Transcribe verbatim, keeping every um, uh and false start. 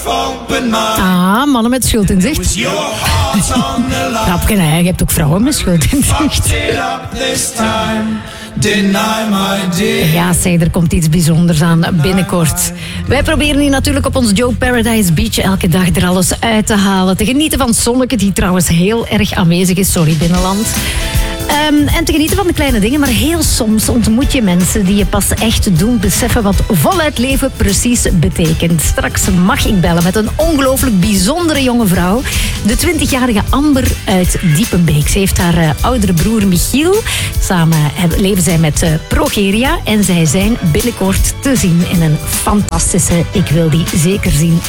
Ah, mannen met schuld in zicht. Grapje, hè? Je hebt ook vrouwen met schuld in zicht. Ja, zeg, er komt iets bijzonders aan binnenkort. Wij proberen hier natuurlijk op ons Joe Paradise Beach elke dag er alles uit te halen. Te genieten van het zonnetje, die trouwens heel erg aanwezig is. Sorry, binnenland. Um, en te genieten van de kleine dingen, maar heel soms ontmoet je mensen die je pas echt doen beseffen wat voluit leven precies betekent. Straks mag ik bellen met een ongelooflijk bijzondere jonge vrouw. De twintigjarige Amber uit Diepenbeek. Ze heeft haar uh, oudere broer Michiel. Samen leven zij met uh, Progeria en zij zijn binnenkort te zien in een fantastische Ik Wil Die Zeker Zien